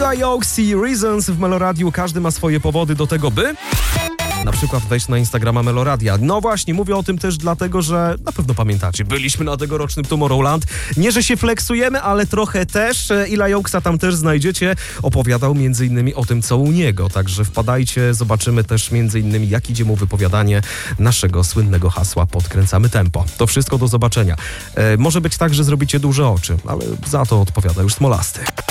Eli Oaks i Reasons w Meloradiu. Każdy ma swoje powody do tego, by... na przykład wejść na Instagrama Meloradia. No właśnie, mówię o tym też dlatego, że na pewno pamiętacie, byliśmy na tegorocznym Tomorrowland. Nie, że się flexujemy, ale trochę też. Eli Oaksa tam też znajdziecie. Opowiadał m.in. o tym, co u niego. Także wpadajcie, zobaczymy też m.in. jak idzie mu wypowiadanie naszego słynnego hasła Podkręcamy tempo. To wszystko do zobaczenia. Może być tak, że zrobicie duże oczy, ale za to odpowiada już Smolasty.